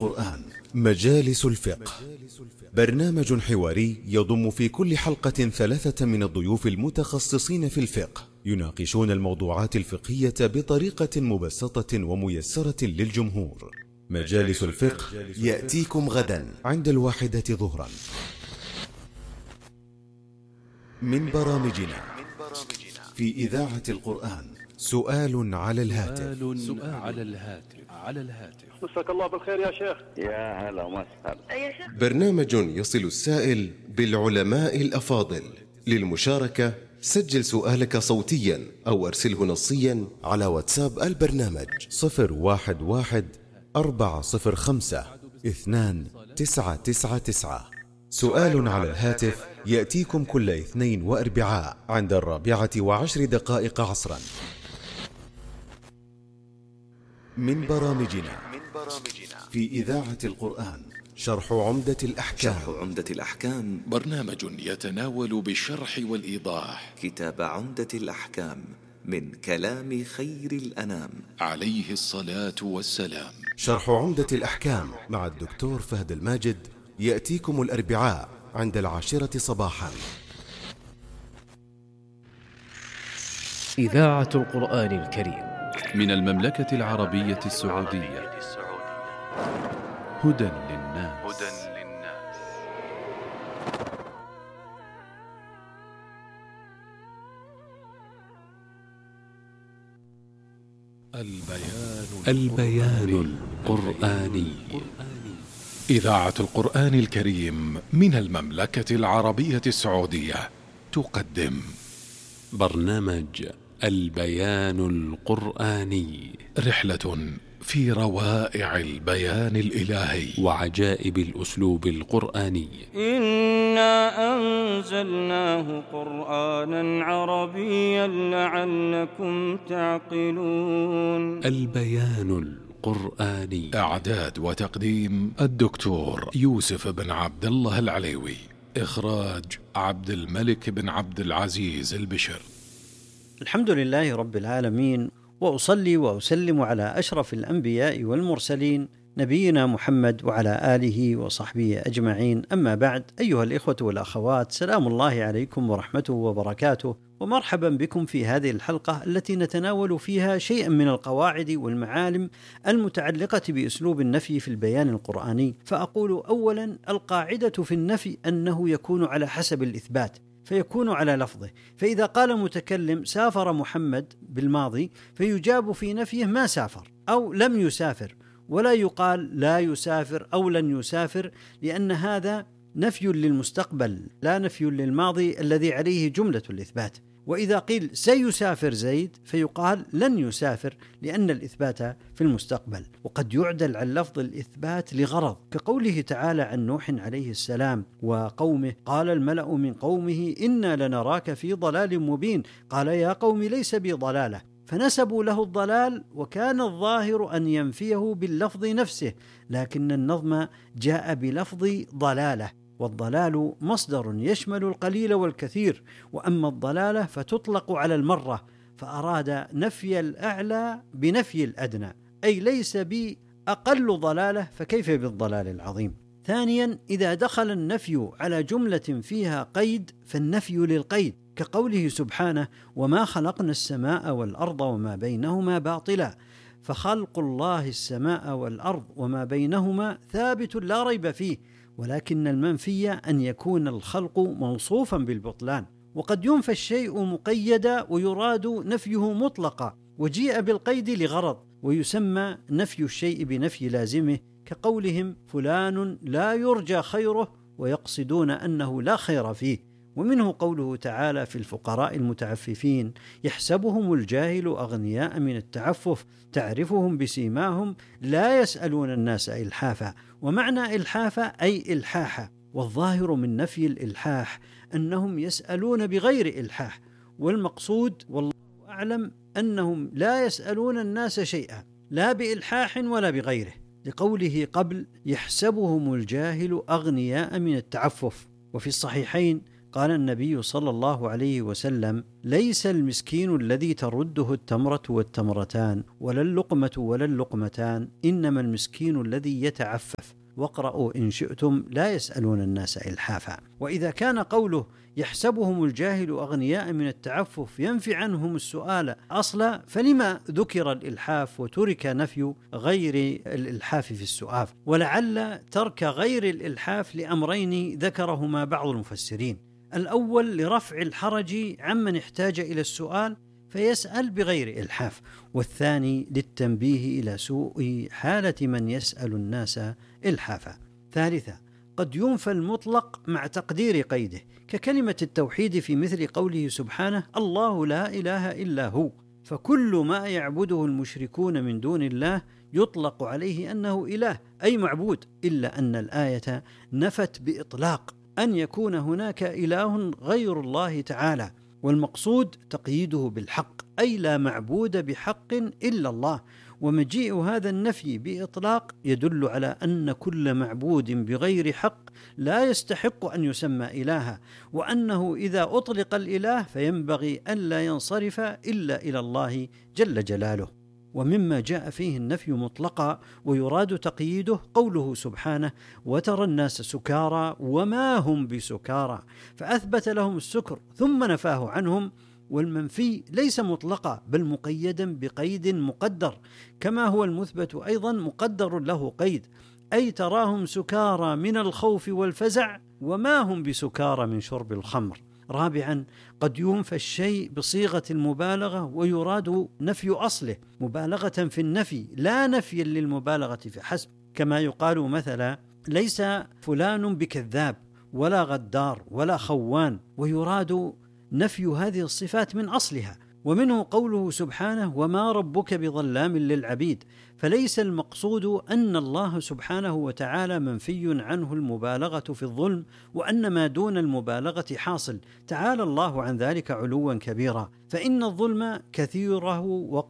القرآن مجالس الفقه، برنامج حواري يضم في كل حلقة 3 من الضيوف المتخصصين في الفقه، يناقشون الموضوعات الفقهية بطريقة مبسطة وميسرة للجمهور. مجالس الفقه يأتيكم غدا عند 1 ظهرا. من برامجنا في إذاعة القرآن سؤال على الهاتف. مساك الله بالخير يا شيخ. يا هلا وسهلا. برنامج يصل السائل بالعلماء الأفاضل. للمشاركة سجل سؤالك صوتيا أو أرسله نصيا على واتساب البرنامج 011-405-2999. سؤال على الهاتف يأتيكم كل اثنين وأربعاء عند 4:10 عصرا. من برامجنا في إذاعة القرآن شرح عمدة الأحكام. برنامج يتناول بالشرح والإيضاح كتاب عمدة الأحكام من كلام خير الأنام عليه الصلاة والسلام. شرح عمدة الأحكام مع الدكتور فهد الماجد يأتيكم الأربعاء عند 10 صباحا. إذاعة القرآن الكريم من المملكة العربية السعودية. هدى للناس. البيان القرآني. إذاعة القرآن الكريم من المملكة العربية السعودية تقدم برنامج البيان القرآني، رحلة في روائع البيان الإلهي وعجائب الأسلوب القرآني. إنا أنزلناه قرآنا عربيا لعلكم تعقلون. البيان القرآني. إعداد وتقديم الدكتور يوسف بن عبد الله العليوي. إخراج عبد الملك بن عبد العزيز البشر. الحمد لله رب العالمين، وأصلي وأسلم على أشرف الأنبياء والمرسلين نبينا محمد وعلى آله وصحبه أجمعين. أما بعد، أيها الإخوة والأخوات، سلام الله عليكم ورحمته وبركاته، ومرحبا بكم في هذه الحلقة التي نتناول فيها شيئا من القواعد والمعالم المتعلقة بأسلوب النفي في البيان القرآني. فأقول أولا: القاعدة في النفي أنه يكون على حسب الإثبات، فيكون على لفظه. فإذا قال متكلم سافر محمد بالماضي، فيجاب في نفيه ما سافر أو لم يسافر، ولا يقال لا يسافر أو لن يسافر، لأن هذا نفي للمستقبل لا نفي للماضي الذي عليه جملة الإثبات. وإذا قيل سيسافر زيد، فيقال لن يسافر، لأن الإثبات في المستقبل. وقد يعدل عن لفظ الإثبات لغرض، كقوله تعالى عن نوح عليه السلام وقومه: قال الملأ من قومه إنا لنراك في ضلال مبين، قال يا قوم ليس بي ضلالة، فنسبوا له الضلال، وكان الظاهر أن ينفيه باللفظ نفسه، لكن النظم جاء بلفظ ضلالة، والضلال مصدر يشمل القليل والكثير، وأما الضلالة فتطلق على المرة، فأراد نفي الأعلى بنفي الأدنى، أي ليس بي أقل ضلالة، فكيف بالضلال العظيم. ثانيا: إذا دخل النفي على جملة فيها قيد فالنفي للقيد، كقوله سبحانه: وما خلقنا السماء والأرض وما بينهما باطلا، فخلق الله السماء والأرض وما بينهما ثابت لا ريب فيه، ولكن المنفي أن يكون الخلق موصوفا بالبطلان. وقد ينفى الشيء مقيدا ويراد نفيه مطلقا، وجيء بالقيد لغرض، ويسمى نفي الشيء بنفي لازمه، كقولهم فلان لا يرجى خيره، ويقصدون أنه لا خير فيه. ومنه قوله تعالى في الفقراء المتعففين: يحسبهم الجاهل أغنياء من التعفف، تعرفهم بسيماهم لا يسألون الناس إلحافا. ومعنى إلحافا أي إلحاحا، والظاهر من نفي الإلحاح أنهم يسألون بغير إلحاح، والمقصود والله أعلم أنهم لا يسألون الناس شيئا، لا بإلحاح ولا بغيره، لقوله قبل: يحسبهم الجاهل أغنياء من التعفف. وفي الصحيحين قال النبي صلى الله عليه وسلم: ليس المسكين الذي ترده التمرة والتمرتان ولا اللقمة ولا اللقمتان، إنما المسكين الذي يتعفف. واقرأوا إن شئتم لا يسألون الناس إلحافا. وإذا كان قوله يحسبهم الجاهل أغنياء من التعفف ينفي عنهم السؤال أصلا، فلما ذكر الإلحاف وترك نفي غير الإلحاف في السؤال؟ ولعل ترك غير الإلحاف لأمرين ذكرهما بعض المفسرين: الأول لرفع الحرج عمن احتاج إلى السؤال فيسأل بغير إلحاف، والثاني للتنبيه إلى سوء حالة من يسأل الناس إلحافا. ثالثا، قد ينفى المطلق مع تقدير قيده، ككلمة التوحيد في مثل قوله سبحانه: الله لا إله إلا هو، فكل ما يعبده المشركون من دون الله يطلق عليه أنه إله أي معبود، إلا أن الآية نفت بإطلاق أن يكون هناك إله غير الله تعالى، والمقصود تقييده بالحق، أي لا معبود بحق إلا الله. ومجيء هذا النفي بإطلاق يدل على أن كل معبود بغير حق لا يستحق أن يسمى إلها، وأنه إذا أطلق الإله فينبغي أن لا ينصرف إلا إلى الله جل جلاله. ومما جاء فيه النفي مطلقا ويراد تقييده قوله سبحانه: وترى الناس سكارى وما هم بسكارى، فأثبت لهم السكر ثم نفاه عنهم. والمنفي ليس مطلقا بل مقيدا بقيد مقدر، كما هو المثبت أيضا مقدر له قيد، أي تراهم سكارى من الخوف والفزع وما هم بسكارى من شرب الخمر. رابعا، قد ينفى الشيء بصيغة المبالغة ويراد نفي أصله مبالغة في النفي لا نفيا للمبالغة في حسب، كما يقال مثلا: ليس فلان بكذاب ولا غدار ولا خوان، ويراد نفي هذه الصفات من أصلها. ومنه قوله سبحانه: وما ربك بظلام للعبيد، فليس المقصود أن الله سبحانه وتعالى منفي عنه المبالغة في الظلم، وأن ما دون المبالغة حاصل، تعالى الله عن ذلك علوا كبيرا، فإن الظلم كثيره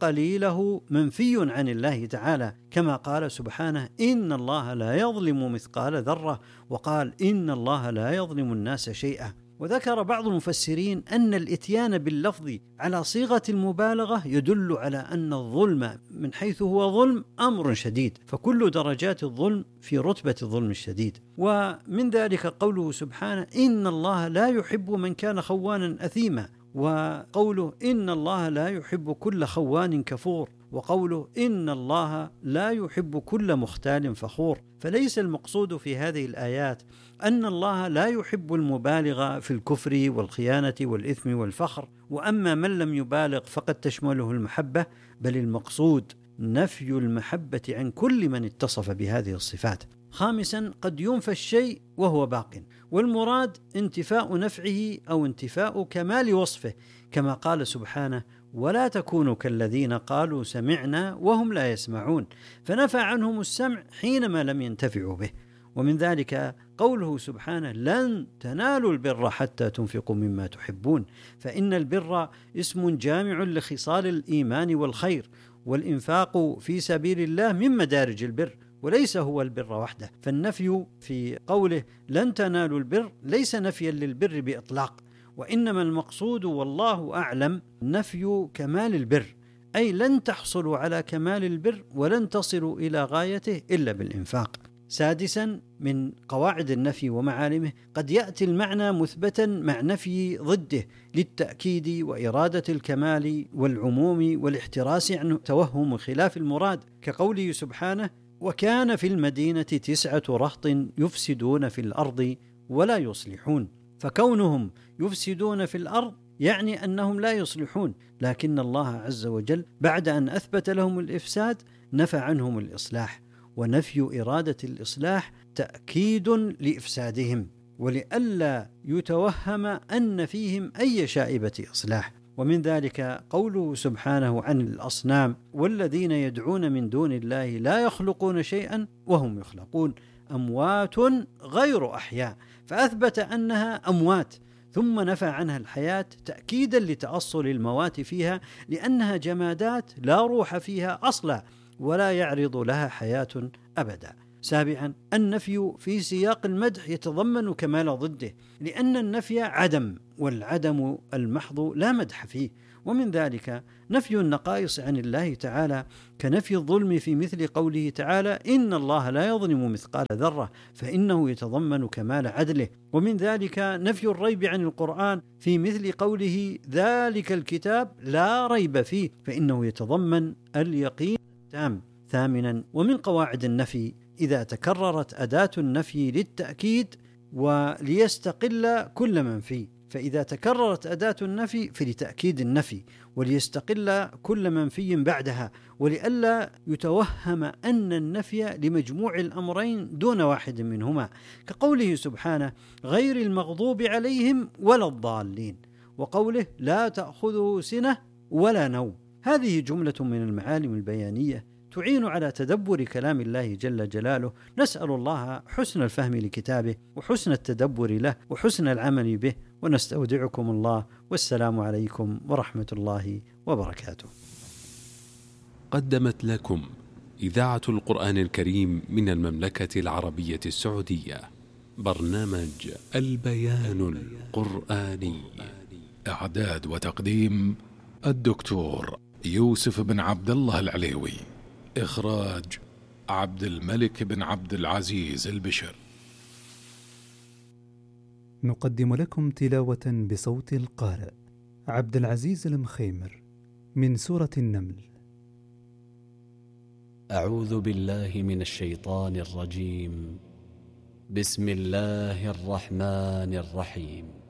وقليله منفي عن الله تعالى، كما قال سبحانه: إن الله لا يظلم مثقال ذرة، وقال: إن الله لا يظلم الناس شيئا. وذكر بعض المفسرين أن الإتيان باللفظ على صيغة المبالغة يدل على أن الظلم من حيث هو ظلم أمر شديد، فكل درجات الظلم في رتبة الظلم الشديد. ومن ذلك قوله سبحانه: إن الله لا يحب من كان خوانا أثيما، وقوله: إن الله لا يحب كل خوان كفور، وقوله: إن الله لا يحب كل مختال فخور. فليس المقصود في هذه الآيات أن الله لا يحب المبالغ في الكفر والخيانة والإثم والفخر، وأما من لم يبالغ فقد تشمله المحبة، بل المقصود نفي المحبة عن كل من اتصف بهذه الصفات. خامسا، قد ينفى الشيء وهو باق، والمراد انتفاء نفعه أو انتفاء كمال وصفه، كما قال سبحانه: ولا تكونوا كالذين قالوا سمعنا وهم لا يسمعون، فنفى عنهم السمع حينما لم ينتفعوا به. ومن ذلك قوله سبحانه: لن تنالوا البر حتى تنفقوا مما تحبون، فإن البر اسم جامع لخصال الإيمان والخير، والإنفاق في سبيل الله من مدارج البر، وليس هو البر وحده. فالنفي في قوله لن تنالوا البر ليس نفيا للبر بإطلاق، وإنما المقصود والله أعلم نفي كمال البر، أي لن تحصلوا على كمال البر ولن تصلوا إلى غايته إلا بالإنفاق. سادسا، من قواعد النفي ومعالمه قد يأتي المعنى مثبتا مع نفي ضده للتأكيد وإرادة الكمال والعموم والاحتراس عن توهم خلاف المراد، كقوله سبحانه: وكان في المدينة 9 رهط يفسدون في الأرض ولا يصلحون. فكونهم يفسدون في الأرض يعني أنهم لا يصلحون، لكن الله عز وجل بعد أن أثبت لهم الإفساد نفى عنهم الإصلاح، ونفي إرادة الإصلاح تأكيد لإفسادهم، ولئلا يتوهم أن فيهم أي شائبة إصلاح. ومن ذلك قوله سبحانه عن الأصنام: والذين يدعون من دون الله لا يخلقون شيئا وهم يخلقون، أموات غير أحياء، فأثبت أنها أموات ثم نفى عنها الحياة تأكيدا لتأصل الموات فيها، لأنها جمادات لا روح فيها أصلا ولا يعرض لها حياة أبدا. سابعا، النفي في سياق المدح يتضمن كمال ضده، لأن النفي عدم، والعدم المحض لا مدح فيه. ومن ذلك نفي النقائص عن الله تعالى كنفي الظلم في مثل قوله تعالى: إن الله لا يظلم مثقال ذرة، فإنه يتضمن كمال عدله. ومن ذلك نفي الريب عن القرآن في مثل قوله: ذلك الكتاب لا ريب فيه، فإنه يتضمن اليقين التام. ثامنا، ومن قواعد النفي إذا تكررت أداة النفي للتأكيد وليستقل كل من فيه، فإذا تكررت أداة النفي فلتأكيد النفي وليستقل كل منفي بعدها، ولئلا يتوهم أن النفي لمجموع الأمرين دون واحد منهما، كقوله سبحانه: غير المغضوب عليهم ولا الضالين، وقوله: لا تأخذه سنة ولا نوم. هذه جملة من المعالم البيانية تعين على تدبر كلام الله جل جلاله. نسأل الله حسن الفهم لكتابه وحسن التدبر له وحسن العمل به، ونستودعكم الله، والسلام عليكم ورحمة الله وبركاته. قدمت لكم إذاعة القرآن الكريم من المملكة العربية السعودية برنامج البيان القرآني. إعداد وتقديم الدكتور يوسف بن عبد الله العليوي. إخراج عبد الملك بن عبد العزيز البشر. نقدم لكم تلاوة بصوت القارئ عبد العزيز المخيمر من سورة النمل. أعوذ بالله من الشيطان الرجيم. بسم الله الرحمن الرحيم.